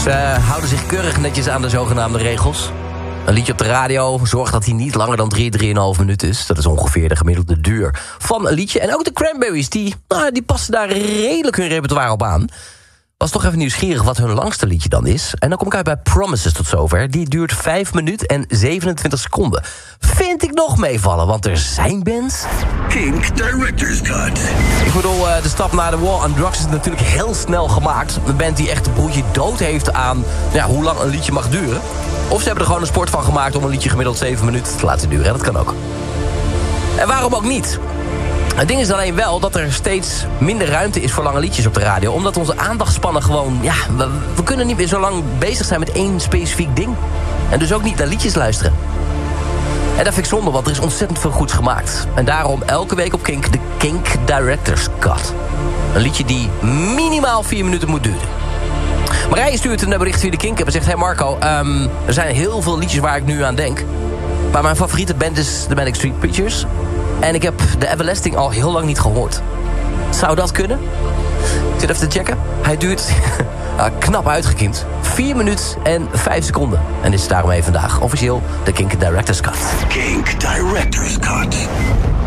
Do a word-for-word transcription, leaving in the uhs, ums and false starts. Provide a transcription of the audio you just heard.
Ze houden zich keurig netjes aan de zogenaamde regels. Een liedje op de radio zorgt dat hij niet langer dan drie, drieënhalf minuten is. Dat is ongeveer de gemiddelde duur van een liedje. En ook de Cranberries, die, nou, die passen daar redelijk hun repertoire op aan. Was toch even nieuwsgierig wat hun langste liedje dan is. En dan kom ik uit bij Promises tot zover. Die duurt vijf minuten en zevenentwintig seconden. Vind ik nog meevallen, want er zijn bands... Kink Director's Cut. Ik bedoel, uh, de stap naar de War on Drugs is natuurlijk heel snel gemaakt. Een band die echt een broertje dood heeft aan ja, hoe lang een liedje mag duren. Of ze hebben er gewoon een sport van gemaakt om een liedje gemiddeld zeven minuten te laten duren. Dat kan ook. En waarom ook niet? Het ding is alleen wel dat er steeds minder ruimte is voor lange liedjes op de radio. Omdat onze aandachtspannen gewoon... Ja, we, we kunnen niet meer zo lang bezig zijn met één specifiek ding. En dus ook niet naar liedjes luisteren. En dat vind ik zonde, want er is ontzettend veel goeds gemaakt. En daarom elke week op Kink de Kink Director's Cut. Een liedje die minimaal vier minuten moet duren. Marije stuurt een bericht via de Kink en zegt... Hey Marco, um, er zijn heel veel liedjes waar ik nu aan denk. Maar mijn favoriete band is de Manic Street Preachers. En ik heb de Everlasting al heel lang niet gehoord. Zou dat kunnen? Ik zit even te checken. Hij duurt nou, knap uitgekiend. vier minuten en vijf seconden. En dit is daarom even vandaag officieel de Kink Director's Cut. Kink Director's Cut.